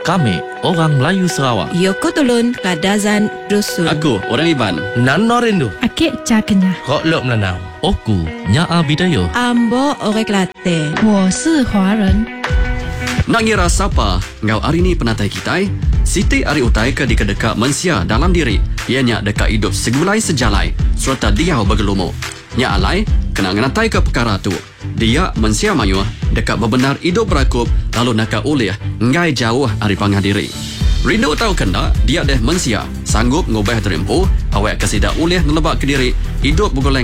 Kami orang Melayu Sarawak. Yoko Tulun Kadazan Dusun. Aku orang Iban. Nano Rindu. Akik Cakenya. Kok Lok Melanau. Oku Nyaa Bidaya. Ambo Orang Kelantan. 我是华人。 Nak ngira siapa ngau hari ni penatai kita? Siti Ari Utai ke dekat mensia dalam diri. Ianya dekat hidup segulai sejalai serta dia bergelumu. Nya alai kena ngenatai ke perkara tu. Dia mensia mayu dekat bebenar hidup berakup lalu nak ulih ngai jauh dari pangah diri. Rindu tahu kena dia deh mensia sanggup ngubah terimpu awak kesidak ulih nelebak ke diri hidup bergoleng